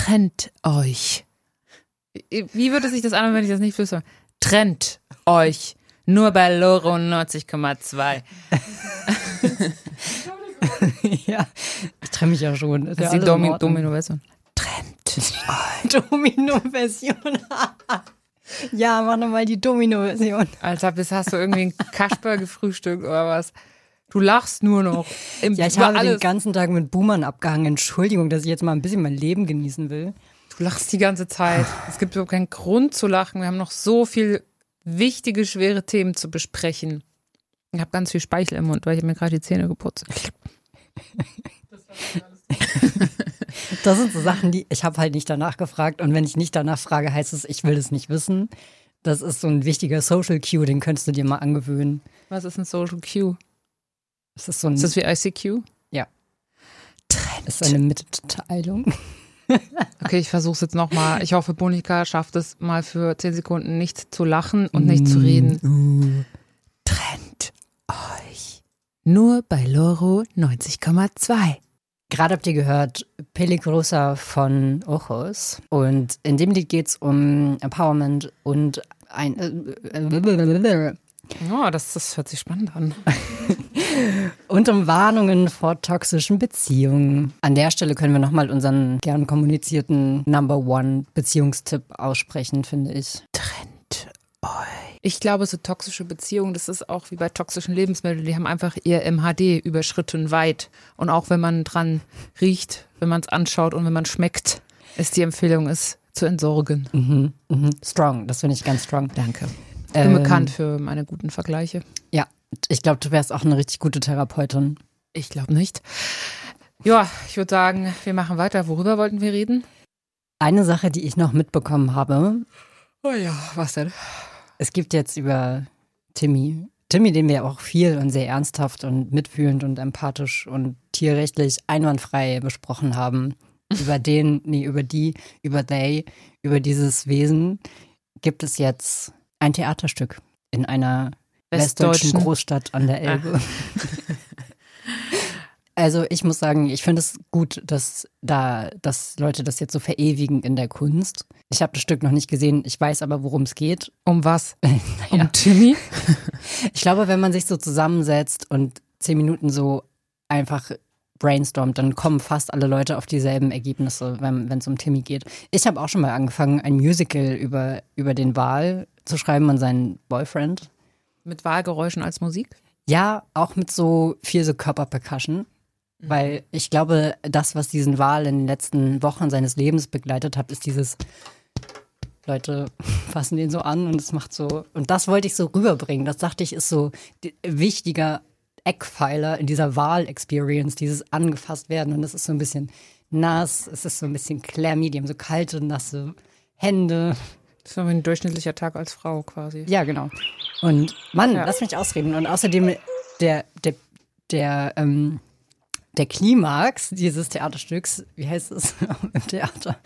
trennt euch. Wie würde sich das anhören, wenn ich das nicht wüsste? Trennt euch. Nur bei Loro 90,2. Ja, ich trenne mich ja schon. Das ist die Domino-Version. Trennt euch. Domino-Version. Ja, mach nochmal die Domino-Version. Alter, bis hast du irgendwie ein Kasper gefrühstückt oder was? Du lachst nur noch. Ja, ich habe den ganzen Tag mit Boomern abgehangen. Entschuldigung, dass ich jetzt mal ein bisschen mein Leben genießen will. Du lachst die ganze Zeit. Es gibt überhaupt keinen Grund zu lachen. Wir haben noch so viel wichtige, schwere Themen zu besprechen. Ich habe ganz viel Speichel im Mund, weil ich mir gerade die Zähne geputzt. Das sind so Sachen, die ich habe halt nicht danach gefragt. Und wenn ich nicht danach frage, heißt es, ich will es nicht wissen. Das ist so ein wichtiger Social Cue, den könntest du dir mal angewöhnen. Was ist ein Social Cue? Das ist so ein, ist das wie ICQ? Ja. Das ist eine Mitteilung. Okay, ich versuche es jetzt nochmal. Ich hoffe, Monika schafft es mal für 10 Sekunden nicht zu lachen und nicht zu reden. Trennt euch. Nur bei Loro 90,2. Gerade habt ihr gehört Peligrosa von Ojos. Und in dem Lied geht es um Empowerment und Oh, das hört sich spannend an. Und um Warnungen vor toxischen Beziehungen. An der Stelle können wir nochmal unseren gern kommunizierten Number-One-Beziehungstipp aussprechen, finde ich. Trennt euch. Ich glaube, so toxische Beziehungen, das ist auch wie bei toxischen Lebensmitteln, die haben einfach ihr MHD überschritten weit. Und auch wenn man dran riecht, wenn man es anschaut und wenn man schmeckt, ist die Empfehlung, es zu entsorgen. Strong, das finde ich ganz strong. Danke. Ich bin bekannt für meine guten Vergleiche. Ja, ich glaube, du wärst auch eine richtig gute Therapeutin. Ich glaube nicht. Ja, ich würde sagen, wir machen weiter. Worüber wollten wir reden? Eine Sache, die ich noch mitbekommen habe. Oh ja, was denn? Es gibt jetzt über Timmy, den wir auch viel und sehr ernsthaft und mitfühlend und empathisch und tierrechtlich einwandfrei besprochen haben. Über dieses Wesen gibt es jetzt ein Theaterstück in einer westdeutschen Großstadt an der Elbe. Also ich muss sagen, ich finde es gut, dass Leute das jetzt so verewigen in der Kunst. Ich habe das Stück noch nicht gesehen, ich weiß aber, worum es geht. Um was? Um Timmy? Ich glaube, wenn man sich so zusammensetzt und 10 Minuten so einfach brainstormt, dann kommen fast alle Leute auf dieselben Ergebnisse, wenn es um Timmy geht. Ich habe auch schon mal angefangen, ein Musical über den Wal zu schreiben und seinen Boyfriend. Mit Walgeräuschen als Musik? Ja, auch mit so viel so Körperpercussion. Weil ich glaube, das, was diesen Wal in den letzten Wochen seines Lebens begleitet hat, ist dieses, Leute fassen den so an und es macht so, und das wollte ich so rüberbringen. Das dachte ich, ist so wichtiger Eckpfeiler in dieser Wal-Experience, dieses angefasst werden. Und das ist so ein bisschen nass, es ist so ein bisschen clammy, die haben so kalte, nasse Hände. Das ist so ein durchschnittlicher Tag als Frau quasi. Ja, genau. Und Mann, lass mich ausreden. Und außerdem der Klimax dieses Theaterstücks, wie heißt es im Theater?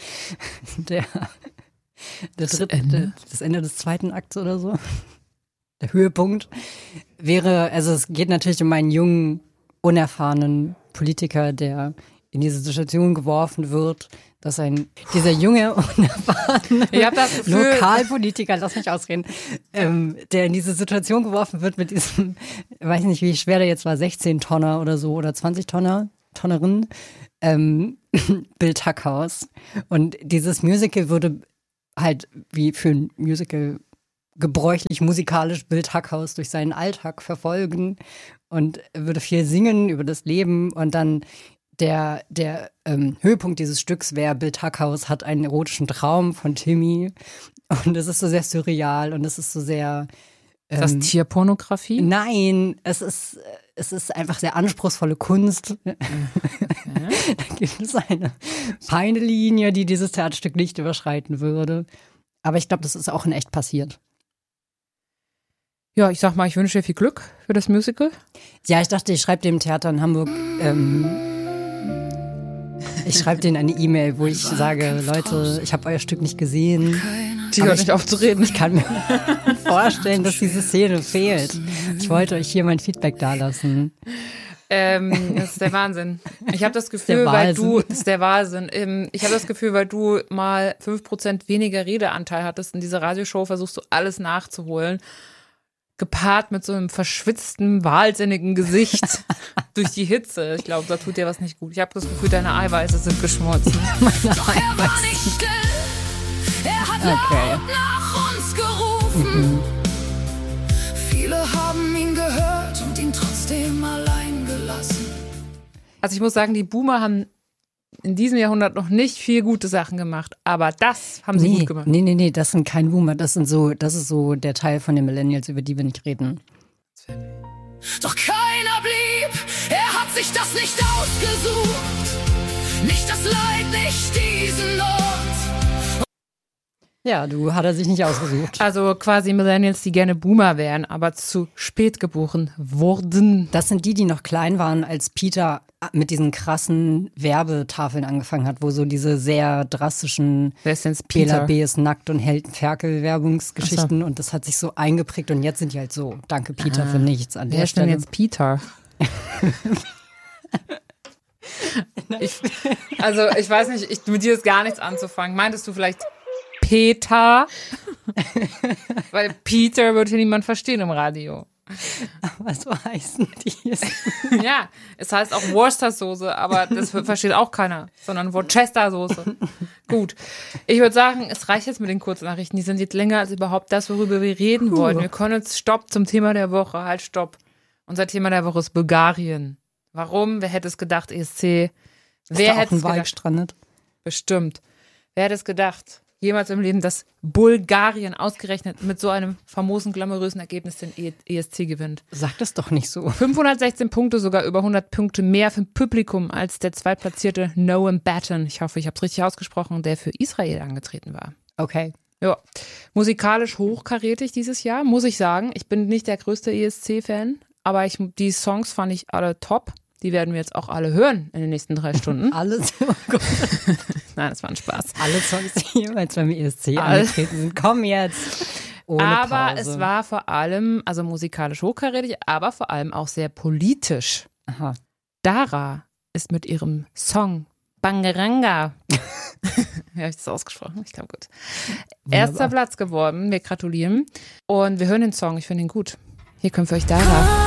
Das Ende des zweiten Akts oder so. Der Höhepunkt wäre, also es geht natürlich um einen jungen, unerfahrenen Politiker, der in diese Situation geworfen wird, dass dieser junge, unerfahrene Lokalpolitiker, lass mich ausreden, der in diese Situation geworfen wird mit diesem, weiß nicht, wie schwer der jetzt war, 16-Tonner oder so oder 20-Tonnerin, Bill Tuckhaus. Und dieses Musical würde halt wie für ein Musical gebräuchlich musikalisch Bill Tuckhaus durch seinen Alltag verfolgen und würde viel singen über das Leben und dann der Höhepunkt dieses Stücks wäre, Bill Tuckhaus hat einen erotischen Traum von Timmy und es ist so sehr surreal und es ist so sehr ist das Tierpornografie? Nein, es ist einfach sehr anspruchsvolle Kunst. Da gibt es eine feine Linie, die dieses Theaterstück nicht überschreiten würde. Aber ich glaube, das ist auch in echt passiert. Ja, ich sag mal, ich wünsche dir viel Glück für das Musical. Ja, ich dachte, ich schreibe dem Theater in Hamburg ich schreibe denen eine E-Mail, wo ich sage, Leute, ich habe euer Stück nicht gesehen. Die hört nicht auf zu reden. Ich kann mir vorstellen, dass diese Szene fehlt. Ich wollte euch hier mein Feedback dalassen. Das ist der Wahnsinn. Ich habe das Gefühl, das ist der Wahnsinn. Ich habe das Gefühl, weil du mal 5% weniger Redeanteil hattest in dieser Radioshow, versuchst du alles nachzuholen. Gepaart mit so einem verschwitzten, wahnsinnigen Gesicht durch die Hitze. Ich glaube, da tut dir was nicht gut. Ich habe das Gefühl, deine Eiweiße sind geschmolzen. Doch er war nicht still. Er hat laut nach uns gerufen. Viele haben ihn gehört und ihn trotzdem allein gelassen. Also ich muss sagen, die Boomer haben in diesem Jahrhundert noch nicht viel gute Sachen gemacht, aber das haben sie gut gemacht. Nee, das sind kein Boomer, das ist so der Teil von den Millennials, über die wir nicht reden. Doch keiner blieb, er hat sich das nicht ausgesucht. Nicht das Leid, nicht diesen Not. Ja, hat er sich nicht ausgesucht. Also quasi Millennials, die gerne Boomer wären, aber zu spät geboren wurden. Das sind die noch klein waren, als Peter mit diesen krassen Werbetafeln angefangen hat, wo so diese sehr drastischen Bela B. ist nackt und hält Ferkel-Werbungsgeschichten und das hat sich so eingeprägt und jetzt sind die halt so, danke Peter für nichts an der Stelle. Wer ist denn jetzt Peter? Ich weiß nicht, mit dir ist gar nichts anzufangen. Meintest du vielleicht Peter? Weil Peter würde hier niemand verstehen im Radio. Aber so heißen die. Ja, es heißt auch Worcestersoße, aber das versteht auch keiner, sondern Worcestersoße. Gut, ich würde sagen, es reicht jetzt mit den Kurznachrichten. Die sind jetzt länger als überhaupt das, worüber wir reden wollen. Wir können jetzt Stopp zum Thema der Woche. Halt, Stopp. Unser Thema der Woche ist Bulgarien. Warum? Wer hätte es gedacht, ESC? Wer hätte es gedacht? Strandet? Bestimmt. Wer hätte es gedacht? Jemals im Leben, dass Bulgarien ausgerechnet mit so einem famosen, glamourösen Ergebnis den ESC gewinnt. Sag das doch nicht so. 516 Punkte, sogar über 100 Punkte mehr für Publikum als der zweitplatzierte Noam Batten. Ich hoffe, ich habe es richtig ausgesprochen, der für Israel angetreten war. Okay. Ja, musikalisch hochkarätig dieses Jahr, muss ich sagen. Ich bin nicht der größte ESC-Fan, aber die Songs fand ich alle top. Die werden wir jetzt auch alle hören in den nächsten 3 Stunden. Alles? Oh Gott. Nein, das war ein Spaß. Alle Songs, die jeweils beim ESC angetreten sind. Komm jetzt. Ohne aber Pause. Es war vor allem, also musikalisch hochkarätig, aber vor allem auch sehr politisch. Aha. Dara ist mit ihrem Song Bangaranga. Wie habe ich das ausgesprochen? Ich glaube gut. Wunderbar. 1. Platz geworden. Wir gratulieren. Und wir hören den Song. Ich finde ihn gut. Hier kommt für euch Dara.